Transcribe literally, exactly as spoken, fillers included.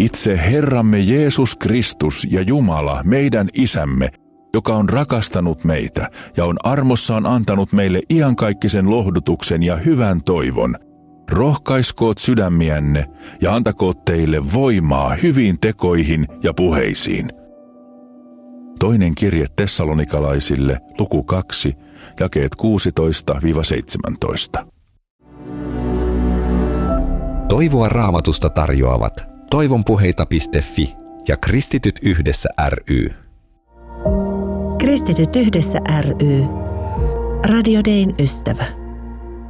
Itse Herramme Jeesus Kristus ja Jumala, meidän Isämme, joka on rakastanut meitä ja on armossaan antanut meille iankaikkisen lohdutuksen ja hyvän toivon, rohkaiskoot sydämiänne ja antakoot teille voimaa hyviin tekoihin ja puheisiin. Toinen kirje tessalonikalaisille, luku kaksi, jakeet kuusitoista seitsemäntoista. Toivoa Raamatusta tarjoavat toivonpuheita piste fi ja Kristityt yhdessä ry. Kristityt yhdessä ry. Radio Dayn ystävä.